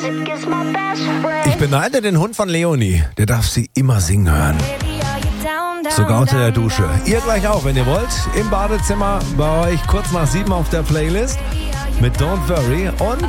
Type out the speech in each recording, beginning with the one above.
Ich beneide den Hund von Leonie. Der darf sie immer singen hören. Sogar unter der Dusche. Ihr gleich auch, wenn ihr wollt. Im Badezimmer bei euch kurz nach 7 auf der Playlist mit Don't Worry und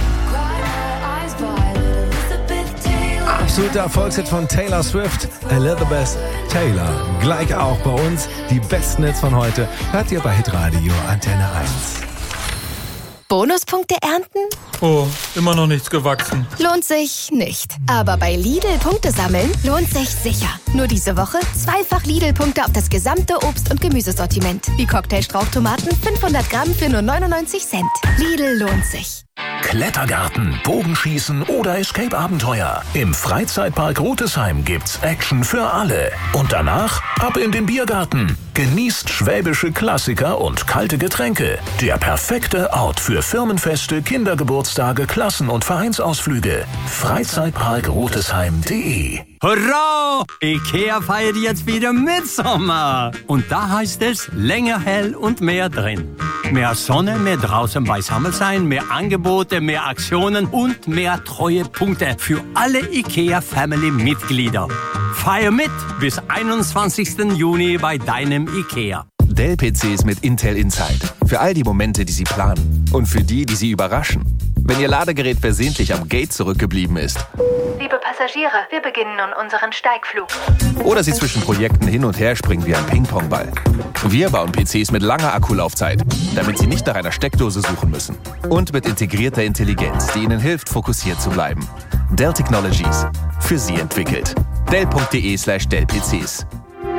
absoluter Erfolgshit von Taylor Swift, Elizabeth Taylor. Gleich auch bei uns die besten Hits von heute. Hört ihr bei Hitradio Antenne 1. Bonuspunkte ernten? Oh, immer noch nichts gewachsen. Lohnt sich nicht. Aber bei Lidl Punkte sammeln lohnt sich sicher. Nur diese Woche 2-fach Lidl-Punkte auf das gesamte Obst- und Gemüsesortiment. Wie Cocktailstrauchtomaten 500 Gramm für nur 99 Cent. Lidl lohnt sich. Klettergarten, Bogenschießen oder Escape-Abenteuer. Im Freizeitpark Rotesheim gibt's Action für alle. Und danach ab in den Biergarten. Genießt schwäbische Klassiker und kalte Getränke. Der perfekte Ort für Firmenfeste, Kindergeburtstage, Klassen- und Vereinsausflüge. Freizeitparkrotesheim.de. Hurra! IKEA feiert jetzt wieder Mitsommer. Und da heißt es länger hell und mehr drin. Mehr Sonne, mehr draußen beisammen sein, mehr Angebote, mehr Aktionen und mehr Treuepunkte für alle IKEA-Family-Mitglieder. Feier mit bis 21. Juni bei deinem IKEA. Dell-PCs mit Intel Inside. Für all die Momente, die Sie planen. Und für die, die Sie überraschen. Wenn Ihr Ladegerät versehentlich am Gate zurückgeblieben ist. Liebe Passagiere, wir beginnen nun unseren Steigflug. Oder Sie zwischen Projekten hin und her springen wie ein Ping-Pong-Ball. Wir bauen PCs mit langer Akkulaufzeit, damit Sie nicht nach einer Steckdose suchen müssen. Und mit integrierter Intelligenz, die Ihnen hilft, fokussiert zu bleiben. Dell Technologies. Für Sie entwickelt. Dell.de/Dell-PCs.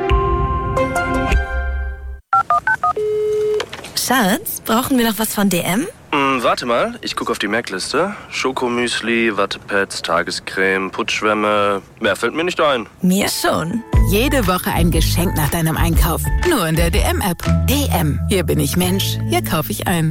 Schatz, brauchen wir noch was von DM? Warte mal, ich gucke auf die Merkliste. Schokomüsli, Wattepads, Tagescreme, Putzschwämme. Mehr fällt mir nicht ein. Mir schon. Jede Woche ein Geschenk nach deinem Einkauf. Nur in der DM-App. DM. Hier bin ich Mensch. Hier kaufe ich ein.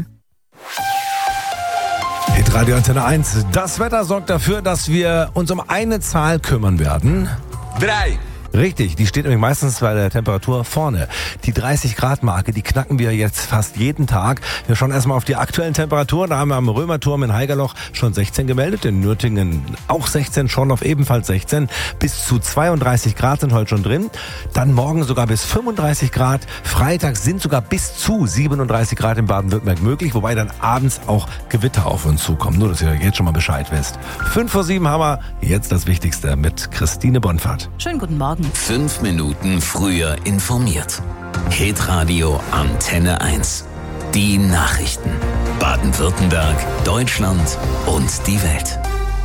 Hitradio Antenne 1. Das Wetter sorgt dafür, dass wir uns um eine Zahl kümmern werden. 3. Richtig, die steht nämlich meistens bei der Temperatur vorne. Die 30-Grad-Marke, die knacken wir jetzt fast jeden Tag. Wir schauen erstmal auf die aktuellen Temperaturen. Da haben wir am Römerturm in Haigerloch schon 16 gemeldet, in Nürtingen auch 16, Schorndorf ebenfalls 16. Bis zu 32 Grad sind heute schon drin. Dann morgen sogar bis 35 Grad. Freitag sind sogar bis zu 37 Grad in Baden-Württemberg möglich, wobei dann abends auch Gewitter auf uns zukommen. Nur, dass ihr jetzt schon mal Bescheid wisst. 5:07 haben wir jetzt das Wichtigste mit Christine Bonfart. Schönen guten Morgen. 5 Minuten früher informiert. Hitradio Antenne 1. Die Nachrichten. Baden-Württemberg, Deutschland und die Welt.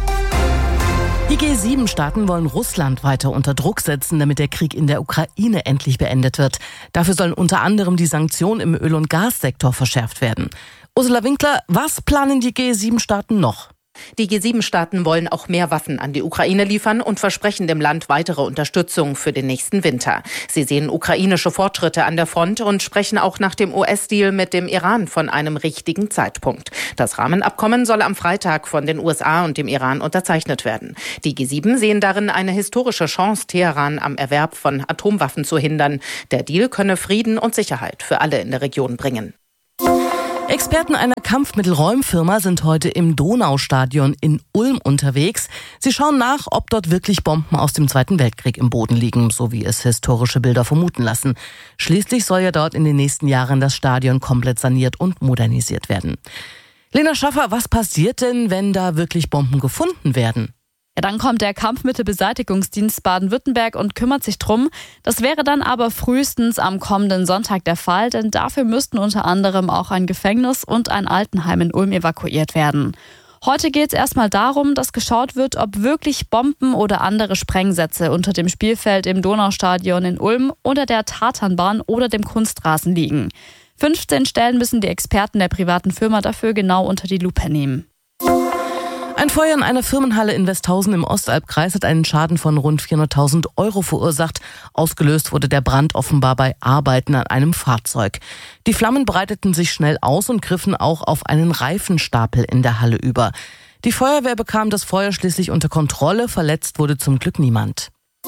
Die G7-Staaten wollen Russland weiter unter Druck setzen, damit der Krieg in der Ukraine endlich beendet wird. Dafür sollen unter anderem die Sanktionen im Öl- und Gassektor verschärft werden. Ursula Winkler, was planen die G7-Staaten noch? Die G7-Staaten wollen auch mehr Waffen an die Ukraine liefern und versprechen dem Land weitere Unterstützung für den nächsten Winter. Sie sehen ukrainische Fortschritte an der Front und sprechen auch nach dem US-Deal mit dem Iran von einem richtigen Zeitpunkt. Das Rahmenabkommen soll am Freitag von den USA und dem Iran unterzeichnet werden. Die G7 sehen darin eine historische Chance, Teheran am Erwerb von Atomwaffen zu hindern. Der Deal könne Frieden und Sicherheit für alle in der Region bringen. Experten einer Kampfmittelräumfirma sind heute im Donaustadion in Ulm unterwegs. Sie schauen nach, ob dort wirklich Bomben aus dem Zweiten Weltkrieg im Boden liegen, so wie es historische Bilder vermuten lassen. Schließlich soll ja dort in den nächsten Jahren das Stadion komplett saniert und modernisiert werden. Lena Schaffer, was passiert denn, wenn da wirklich Bomben gefunden werden? Ja, dann kommt der Kampfmittelbeseitigungsdienst Baden-Württemberg und kümmert sich drum. Das wäre dann aber frühestens am kommenden Sonntag der Fall, denn dafür müssten unter anderem auch ein Gefängnis und ein Altenheim in Ulm evakuiert werden. Heute geht es erstmal darum, dass geschaut wird, ob wirklich Bomben oder andere Sprengsätze unter dem Spielfeld im Donaustadion in Ulm, unter der Tatanbahn oder dem Kunstrasen liegen. 15 Stellen müssen die Experten der privaten Firma dafür genau unter die Lupe nehmen. Ein Feuer in einer Firmenhalle in Westhausen im Ostalbkreis hat einen Schaden von rund 400.000 € verursacht. Ausgelöst wurde der Brand offenbar bei Arbeiten an einem Fahrzeug. Die Flammen breiteten sich schnell aus und griffen auch auf einen Reifenstapel in der Halle über. Die Feuerwehr bekam das Feuer schließlich unter Kontrolle, verletzt wurde zum Glück niemand.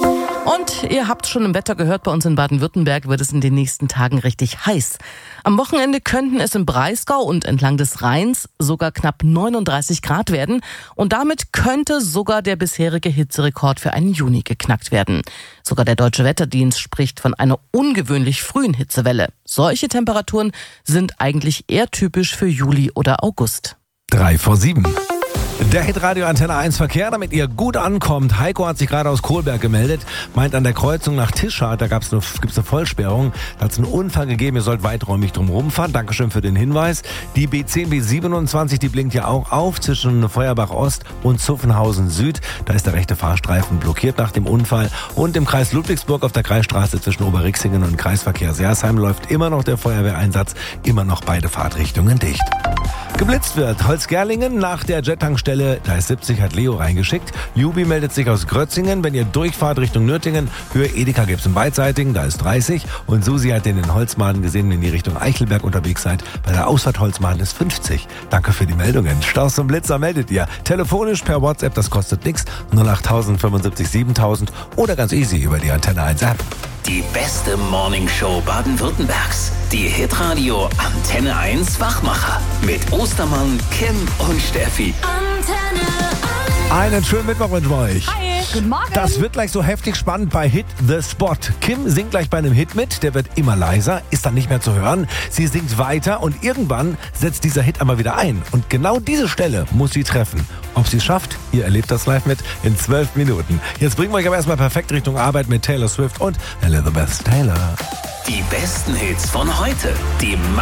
Und ihr habt schon im Wetter gehört, bei uns in Baden-Württemberg wird es in den nächsten Tagen richtig heiß. Am Wochenende könnten es im Breisgau und entlang des Rheins sogar knapp 39 Grad werden. Und damit könnte sogar der bisherige Hitzerekord für einen Juni geknackt werden. Sogar der Deutsche Wetterdienst spricht von einer ungewöhnlich frühen Hitzewelle. Solche Temperaturen sind eigentlich eher typisch für Juli oder August. 7:03. Der Hitradio Antenne 1 Verkehr, damit ihr gut ankommt. Heiko hat sich gerade aus Kohlberg gemeldet, meint an der Kreuzung nach Tischard, da gibt's eine Vollsperrung. Da hat es einen Unfall gegeben, ihr sollt weiträumig drum rumfahren. Dankeschön für den Hinweis. Die B10, B27, die blinkt ja auch auf zwischen Feuerbach Ost und Zuffenhausen Süd. Da ist der rechte Fahrstreifen blockiert nach dem Unfall. Und im Kreis Ludwigsburg auf der Kreisstraße zwischen Oberrixingen und Kreisverkehr Sersheim läuft immer noch der Feuerwehreinsatz, immer noch beide Fahrtrichtungen dicht. Geblitzt wird Holzgerlingen nach der Jet-Tankstelle, da ist 70, hat Leo reingeschickt. Jubi meldet sich aus Grötzingen, wenn ihr durchfahrt Richtung Nürtingen, Höhe Edeka gibt's im Beidseitigen, da ist 30. Und Susi hat den Holzmaden gesehen, wenn ihr Richtung Eichelberg unterwegs seid, bei der Ausfahrt Holzmaden ist 50. Danke für die Meldungen. Staus und Blitzer meldet ihr. Telefonisch per WhatsApp, das kostet nichts, 08000 75 7000 oder ganz easy über die Antenne 1 App. Die beste Morningshow Baden-Württembergs. Die Hitradio Antenne 1 Wachmacher. Mit Ostermann, Kim und Steffi. Antenne 1. Einen schönen Mittwoch wünschen wir euch. Hi, guten Morgen. Das wird gleich so heftig spannend bei Hit the Spot. Kim singt gleich bei einem Hit mit, der wird immer leiser, ist dann nicht mehr zu hören. Sie singt weiter und irgendwann setzt dieser Hit einmal wieder ein. Und genau diese Stelle muss sie treffen. Ob sie es schafft, ihr erlebt das live mit in 12 Minuten. Jetzt bringen wir euch aber erstmal perfekt Richtung Arbeit mit Taylor Swift und Elizabeth Taylor. Die besten Hits von heute. Die